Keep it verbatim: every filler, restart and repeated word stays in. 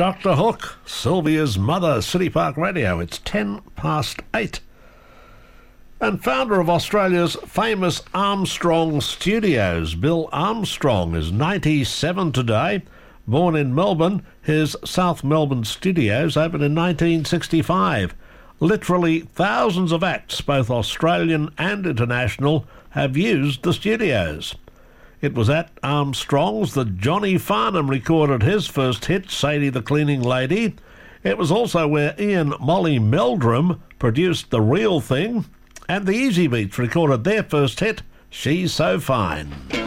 Doctor Hook, Sylvia's mother, City Park Radio. It's ten past eight. And founder of Australia's famous Armstrong Studios, Bill Armstrong, is ninety-seven today. Born in Melbourne, his South Melbourne studios opened in nineteen sixty-five. Literally thousands of acts, both Australian and international, have used the studios. It was at Armstrong's that Johnny Farnham recorded his first hit, Sadie the Cleaning Lady. It was also where Ian Molly Meldrum produced The Real Thing, and the Easy Beats recorded their first hit, She's So Fine.